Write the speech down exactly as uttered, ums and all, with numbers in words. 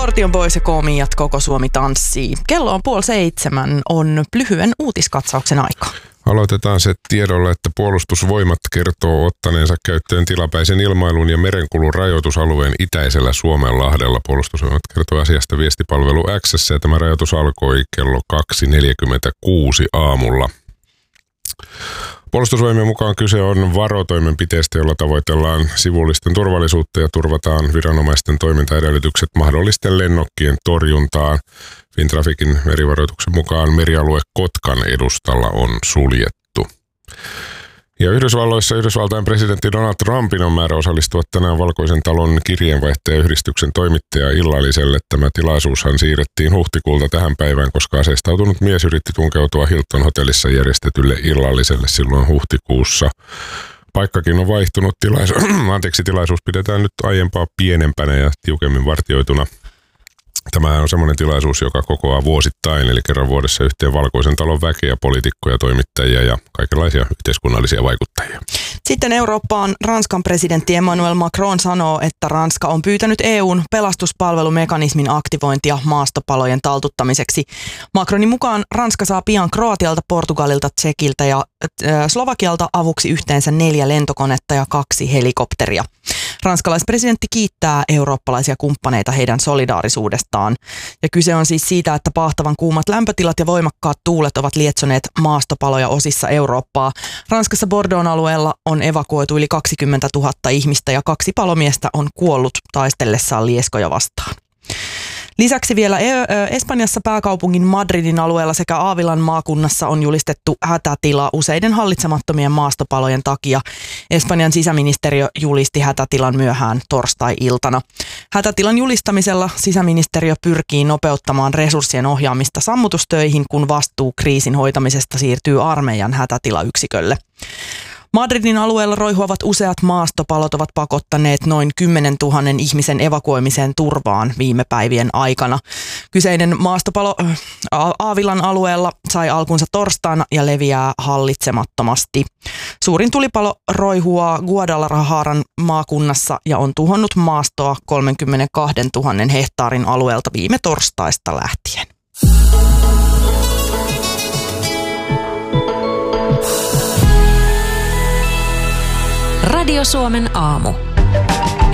Sortion Boys ja Koomijat, koko Suomi tanssii. Kello on puoli seitsemän, on lyhyen uutiskatsauksen aika. Aloitetaan se tiedolla, että Puolustusvoimat kertoo ottaneensa käyttöön tilapäisen ilmailun ja merenkulun rajoitusalueen itäisellä Suomenlahdella. Puolustusvoimat kertoo asiasta viestipalvelu X:ssä ja tämä rajoitus alkoi kello kaksi neljäkymmentäkuusi aamulla. Puolustusvoimien mukaan kyse on varotoimenpiteestä, jolla tavoitellaan sivullisten turvallisuutta ja turvataan viranomaisten toimintaedellytykset mahdollisten lennokkien torjuntaan. Fintraficin merivaroituksen mukaan merialue Kotkan edustalla on suljettu. Ja Yhdysvalloissa Yhdysvaltain presidentti Donald Trumpin on määrä osallistua tänään Valkoisen talon kirjeenvaihtajayhdistyksen toimittaja illalliselle. Tämä tilaisuushan siirrettiin huhtikuulta tähän päivään, koska aseistautunut mies yritti tunkeutua Hilton hotellissa järjestetylle illalliselle silloin huhtikuussa. Paikkakin on vaihtunut, tilaisu- Anteeksi, tilaisuus pidetään nyt aiempaa pienempänä ja tiukemmin vartioituna. Tämä on semmoinen tilaisuus, joka kokoaa vuosittain, eli kerran vuodessa yhteen Valkoisen talon väkeä, poliitikkoja, toimittajia ja kaikenlaisia yhteiskunnallisia vaikuttajia. Sitten Eurooppaan Ranskan presidentti Emmanuel Macron sanoo, että Ranska on pyytänyt E U:n pelastuspalvelumekanismin aktivointia maastopalojen taltuttamiseksi. Macronin mukaan Ranska saa pian Kroatialta, Portugalilta, Tsekiltä ja Slovakialta avuksi yhteensä neljä lentokonetta ja kaksi helikopteria. Ranskalaispresidentti kiittää eurooppalaisia kumppaneita heidän solidaarisuudestaan. Ja kyse on siis siitä, että paahtavan kuumat lämpötilat ja voimakkaat tuulet ovat lietsoneet maastopaloja osissa Eurooppaa. Ranskassa Bordeauxn alueella on evakuoitu yli kaksikymmentätuhatta ihmistä ja kaksi palomiestä on kuollut taistellessaan lieskoja vastaan. Lisäksi vielä Espanjassa pääkaupungin Madridin alueella sekä Aavilan maakunnassa on julistettu hätätila useiden hallitsemattomien maastopalojen takia. Espanjan sisäministeriö julisti hätätilan myöhään torstai-iltana. Hätätilan julistamisella sisäministeriö pyrkii nopeuttamaan resurssien ohjaamista sammutustöihin, kun vastuu kriisin hoitamisesta siirtyy armeijan hätätilayksikölle. Madridin alueella roihuavat useat maastopalot ovat pakottaneet noin kymmenen tuhannen ihmisen evakuoimiseen turvaan viime päivien aikana. Kyseinen maastopalo Aavilan alueella sai alkunsa torstaina ja leviää hallitsemattomasti. Suurin tulipalo roihuaa Guadalajaran maakunnassa ja on tuhonnut maastoa kolmekymmentäkaksituhatta hehtaarin alueelta viime torstaista lähtien. Radio Suomen aamu.